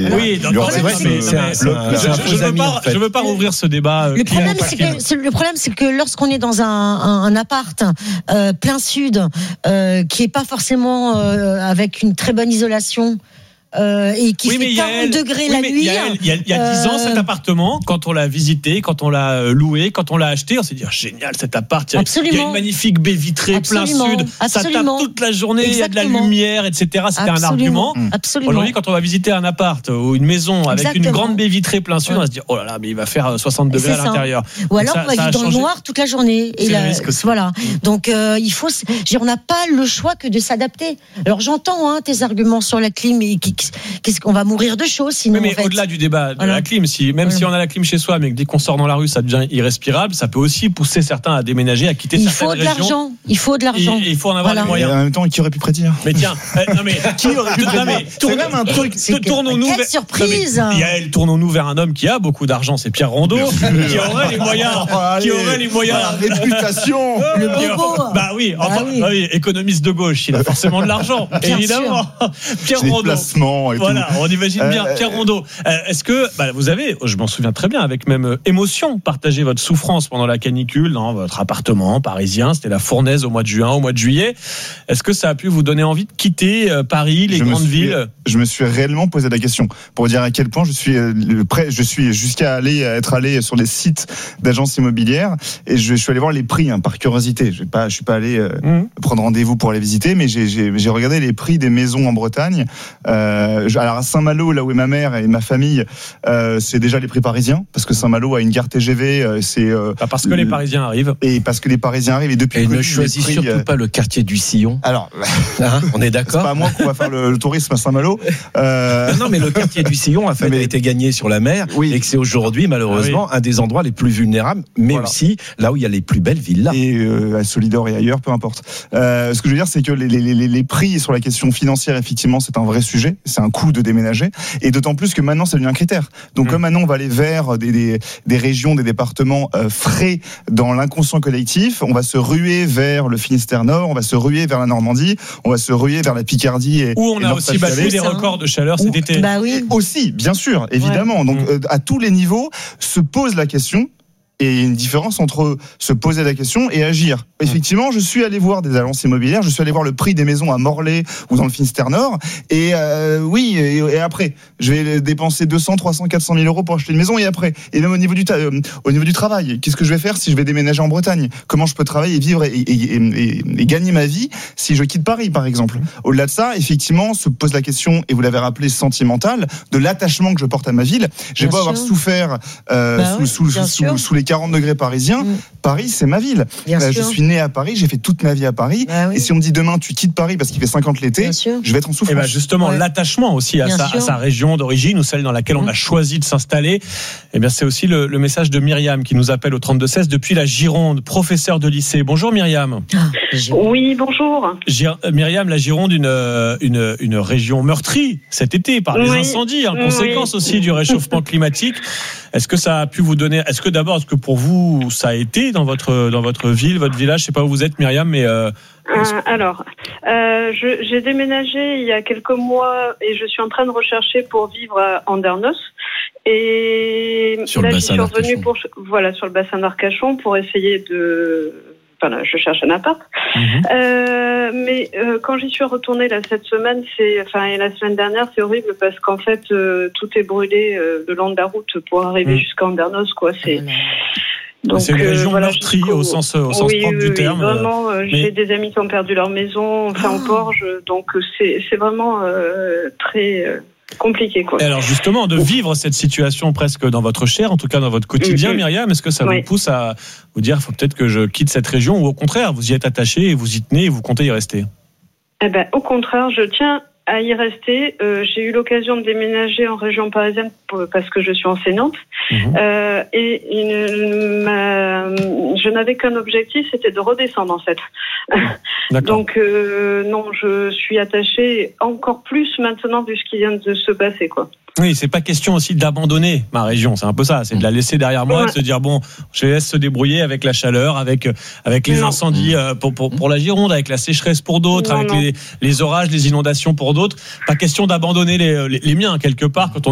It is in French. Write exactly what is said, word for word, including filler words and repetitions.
Oui, c'est vrai, c'est, c'est un, c'est un, c'est un je, je, veux pas, en fait. je veux pas rouvrir ce débat. Le problème, c'est que, le problème, c'est que lorsqu'on est dans un, un, un appart euh, plein sud, euh, qui est pas forcément euh, avec une très bonne isolation. Euh, et qui oui, fait quarante degrés oui, la nuit. Il y a, il y a, il y a dix ans, euh... cet appartement, quand on l'a visité, quand on l'a loué, quand on l'a acheté, on s'est dit, oh, génial cet appart. Il y, a, il y a une magnifique baie vitrée, Absolument. plein sud. Absolument. Ça tape toute la journée, Exactement. il y a de la lumière, et cetera. C'était Absolument. un argument. Absolument. Aujourd'hui, quand on va visiter un appart ou une maison avec Exactement. une grande baie vitrée plein sud, ouais. on va se dire, oh là là, mais il va faire soixante degrés à l'intérieur. Ou alors, ça, on va vivre dans le noir toute la journée. Et là, voilà. Donc, il faut, on n'a pas le choix que de s'adapter. Alors, j'entends tes arguments sur la clim et qu'est-ce qu'on va mourir de chaud sinon. Mais, mais en fait. au-delà du débat de voilà. la clim, si, même voilà. si on a la clim chez soi, mais que dès qu'on sort dans la rue, ça devient irrespirable, ça peut aussi pousser certains à déménager, à quitter il certaines régions. Il faut de l'argent. Il faut de l'argent. Il, il faut en avoir voilà. les moyens. Et en même temps, qui aurait pu prédire ? Mais tiens, euh, non mais qui aurait pu prédire ? C'est même un truc. Tournons-nous. Quelle vers... surprise ! Non, Yael, tournons-nous vers un homme qui a beaucoup d'argent, c'est Pierre Rondeau, qui aurait les moyens, qui aurait les moyens. La réputation. Le bobo. Bah oui, enfin, bah oui, économiste de gauche, il a forcément de l'argent, évidemment. Pierre Rondeau. Voilà, on imagine bien. Pierre Rondeau, est-ce que bah, vous avez, je m'en souviens très bien, avec même émotion, partagé votre souffrance pendant la canicule dans votre appartement parisien, c'était la fournaise au mois de juin, au mois de juillet. Est-ce que ça a pu vous donner envie de quitter Paris, les je grandes suis, villes ? Je me suis réellement posé la question pour dire à quel point je suis prêt, je suis jusqu'à aller être allé sur les sites d'agences immobilières et je, je suis allé voir les prix hein, par curiosité. Je vais pas, je suis pas allé euh, mmh. prendre rendez-vous pour aller visiter, mais j'ai, j'ai, j'ai regardé les prix des maisons en Bretagne. Euh, alors à Saint-Malo, là où est ma mère et ma famille, euh, c'est déjà les prix parisiens parce que Saint-Malo a une gare T G V. Euh, c'est euh, ah, parce que les Parisiens arrivent. Et parce que les Parisiens arrivent et depuis. Et ne choisis surtout euh... pas le quartier du Sillon. Alors, hein, on est d'accord. C'est pas à moi qu'on va faire le, le tourisme à Saint-Malo. Euh... Non, mais le quartier du Sillon a, fait, mais... a été gagné sur la mer oui. et que c'est aujourd'hui malheureusement ah, oui. un des endroits les plus vulnérables, mais voilà. aussi là où il y a les plus belles villas. Et euh, à Solidor et ailleurs, peu importe. Euh, ce que je veux dire, c'est que les, les, les, les prix sur la question financière, effectivement, c'est un vrai sujet. C'est un coût de déménager, et d'autant plus que maintenant, ça devient un critère. Donc, mmh. comme maintenant, on va aller vers des, des, des régions, des départements euh, frais dans l'inconscient collectif, on va se ruer vers le Finistère Nord, on va se ruer vers la Normandie, on va se ruer vers la Picardie. Et, où on et a aussi battu des records de chaleur cet été. Bah oui. Aussi, bien sûr, évidemment. Ouais. Donc, mmh. euh, à tous les niveaux, se pose la question. Et il y a une différence entre se poser la question et agir. Effectivement, je suis allé voir des agences immobilières, je suis allé voir le prix des maisons à Morlaix ou dans le Finistère Nord. Et euh, oui, et, et après, je vais dépenser deux cents, trois cents, quatre cent mille euros pour acheter une maison. Et après, et même au niveau du, ta- euh, au niveau du travail, qu'est-ce que je vais faire si je vais déménager en Bretagne ? Comment je peux travailler et vivre et, et, et, et, et gagner ma vie si je quitte Paris, par exemple ? Au-delà de ça, effectivement, se pose la question, et vous l'avez rappelé, sentimentale, de l'attachement que je porte à ma ville. J'ai beau avoir souffert euh, bah sous, oui, sous, sous, sous, sous les quarante degrés parisiens, mmh. Paris c'est ma ville. Euh, je suis né à Paris, j'ai fait toute ma vie à Paris. Bah oui. Et si on me dit demain tu quittes Paris parce qu'il fait cinquante l'été, je vais être en souffrance. Et bah justement, ouais. l'attachement aussi à sa, à sa région d'origine ou celle dans laquelle on mmh. a choisi de s'installer, et bien c'est aussi le, le message de Myriam qui nous appelle au trente-deux seize depuis la Gironde, professeur de lycée. Bonjour Myriam. Oui, bonjour. Gir- Myriam, la Gironde, une, une, une région meurtrie cet été par les oui. incendies, en oui. conséquence aussi du réchauffement climatique. Est-ce que ça a pu vous donner, est-ce que d'abord, est-ce que pour vous, ça a été dans votre, dans votre ville, votre village, je sais pas où vous êtes, Myriam, mais... Euh, euh, alors, euh, je, j'ai déménagé il y a quelques mois et je suis en train de rechercher pour vivre à Andernos. Et sur là, le j'y suis revenue pour, voilà, sur le bassin d'Arcachon pour essayer de... Enfin, là, je cherche un appart. Mmh. Euh, mais euh, quand j'y suis retournée là cette semaine, c'est, enfin, et la semaine dernière, c'est horrible parce qu'en fait, euh, tout est brûlé euh, le long de la route pour arriver mmh. jusqu'à Andernos, quoi. C'est donc c'est une région euh, voilà, meurtrie jusqu'au... au sens au sens oui, propre oui, du terme. Oui, vraiment, euh, mais... j'ai des amis qui ont perdu leur maison, enfin, oh. au Porge, donc c'est c'est vraiment euh, très euh, compliqué, quoi. Et alors justement, de vivre cette situation presque dans votre chair, en tout cas dans votre quotidien, mmh. Myriam, est-ce que ça oui. vous pousse à vous dire, il faut peut-être que je quitte cette région, ou au contraire, vous y êtes attaché et vous y tenez et vous comptez y rester ? Eh ben, au contraire, je tiens à y rester. Euh, j'ai eu l'occasion de déménager en région parisienne pour, parce que je suis enseignante. Mmh. Euh, et une, ma, je n'avais qu'un objectif, c'était de redescendre en fait. Donc euh, non, je suis attachée encore plus maintenant vu ce qui vient de se passer, quoi. Oui, c'est pas question aussi d'abandonner ma région, c'est un peu ça, c'est de la laisser derrière moi, ouais. de se dire bon, je les laisse se débrouiller avec la chaleur, avec avec les non. incendies pour, pour pour la Gironde, avec la sécheresse pour d'autres, non, avec non. les les orages, les inondations pour d'autres. Pas question d'abandonner les les, les miens quelque part quand on